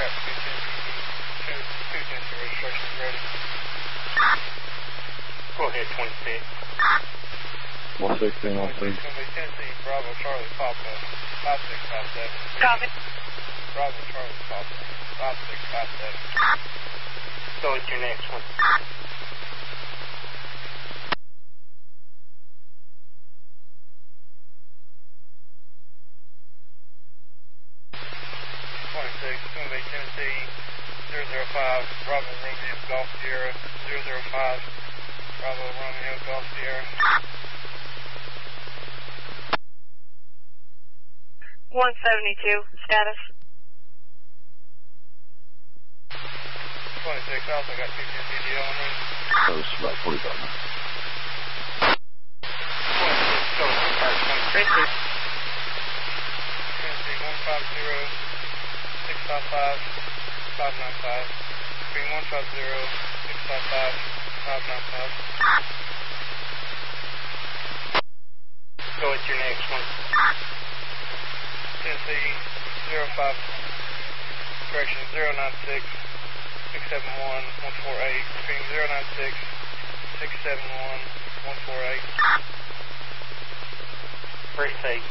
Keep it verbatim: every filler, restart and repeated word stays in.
got two Tennessee registration is ready. Go ahead, twenty-six. one sixteen, one sixteen. It's going to be Tennessee, Bravo, Charlie, Papa, five six five seven. Copy. Bravo, Charlie, Papa, five six five seven. Go with your next one. twenty-six, it's going to be Tennessee, zero zero five, Bravo, Romeo, Golf Sierra, zero zero five, Bravo, Romeo, Golf Sierra. one seventy-two, status. twenty-six, I also got two ten D D L on me. That was about forty-five minutes. twenty-six, go, twenty-six. Tennessee, one five zero, six five five, five nine five. Green, one five zero, six five five, five nine five. Go with your next one. Tennessee, zero five, correction, zero nine six, six seven one, one four eight. Green, zero nine six, six seven one, one four eight. Race eight.